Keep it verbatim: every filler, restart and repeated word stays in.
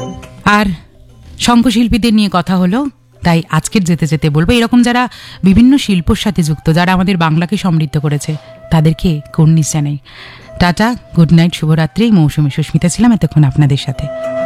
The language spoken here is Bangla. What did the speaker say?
আর শঙ্খশিল্পীদের নিয়ে কথা হলো, তাই আজকের যেতে যেতে বলবো, এরকম যারা বিভিন্ন শিল্পর সাথে যুক্ত, যারা আমাদের বাংলাকে সমৃদ্ধ করেছে, তাদেরকে কুর্নিশ জানাই। টাটা, গুড নাইট, শুভরাত্রি। মৌসুমী সুস্মিতা ছিলাম এতক্ষণ আপনাদের সাথে।